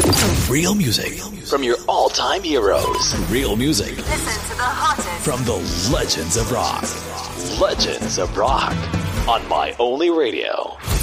Real music from your all-time heroes. Real music. Listen to the hottest From the legends of rock. Legends of rock on My Only Radio.